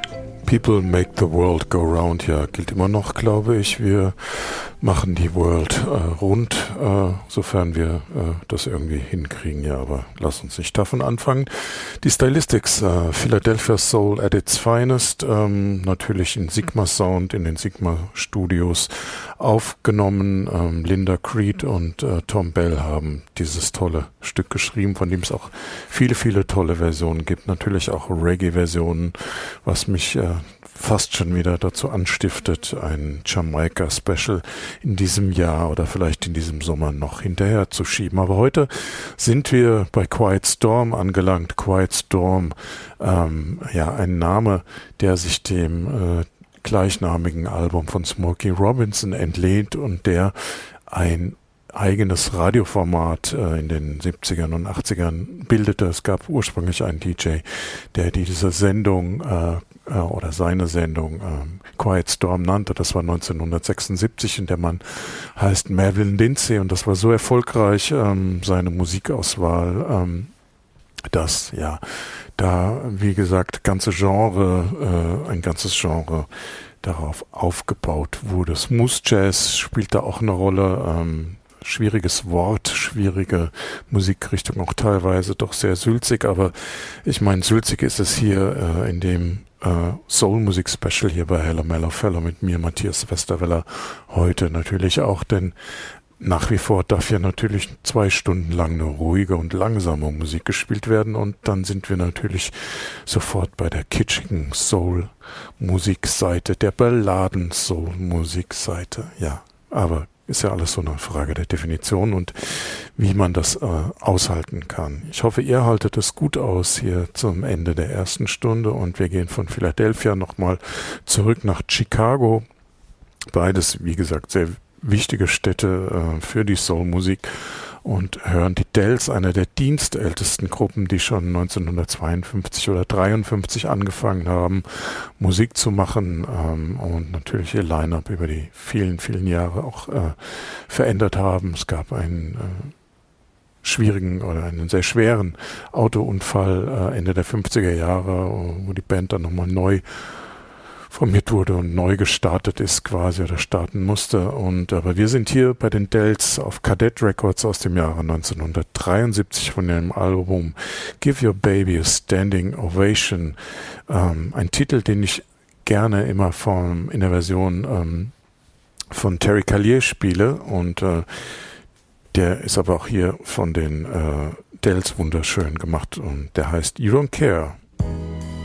People make the world go round, ja, gilt immer noch, glaube ich. Wir machen die World rund, sofern wir das irgendwie hinkriegen, ja, aber lass uns nicht davon anfangen. Die Stylistics, Philadelphia Soul at its finest, natürlich in Sigma Sound, in den Sigma Studios aufgenommen. Linda Creed und Tom Bell haben dieses tolle Stück geschrieben, von dem es auch viele, viele tolle Versionen gibt. Natürlich auch Reggae-Versionen, was mich fast schon wieder dazu anstiftet, ein Jamaika-Special in diesem Jahr oder vielleicht in diesem Sommer noch hinterher zu schieben. Aber heute sind wir bei Quiet Storm angelangt. Quiet Storm, ja, ein Name, der sich dem gleichnamigen Album von Smokey Robinson entlehnt und der ein eigenes Radioformat in den 70ern und 80ern bildete. Es gab ursprünglich einen DJ, der diese Sendung oder seine Sendung Quiet Storm nannte. Das war 1976 und der Mann heißt Mervyn Lindsay und das war so erfolgreich, seine Musikauswahl, dass ja da, wie gesagt, ein ganzes Genre darauf aufgebaut wurde. Smooth Jazz spielt da auch eine Rolle, schwieriges Wort, schwierige Musikrichtung, auch teilweise doch sehr sülzig, aber ich meine, sülzig ist es hier in dem Soul-Musik-Special hier bei Hello Mellow Fellow mit mir, Matthias Westerweller, heute natürlich auch, denn nach wie vor darf ja natürlich 2 Stunden lang eine ruhige und langsame Musik gespielt werden und dann sind wir natürlich sofort bei der kitschigen Soul-Musikseite, der Balladen-Soul-Musikseite, ja, aber ist ja alles so eine Frage der Definition und wie man das aushalten kann. Ich hoffe, ihr haltet es gut aus hier zum Ende der ersten Stunde und wir gehen von Philadelphia nochmal zurück nach Chicago. Beides, wie gesagt, sehr wichtige Städte für die Soul-Musik und hören die Dells, einer der dienstältesten Gruppen, die schon 1952 oder 53 angefangen haben, Musik zu machen und natürlich ihr Line-Up über die vielen, vielen Jahre auch verändert haben. Es gab einen schwierigen oder einen sehr schweren Autounfall Ende der 50er Jahre, wo die Band dann nochmal neu formiert wurde und neu gestartet ist quasi oder starten musste. Aber wir sind hier bei den Dells auf Cadet Records aus dem Jahre 1973 von dem Album Give Your Baby a Standing Ovation. Ein Titel, den ich gerne immer in der Version von Terry Callier spiele und der ist aber auch hier von den Dells wunderschön gemacht und der heißt You Don't Care.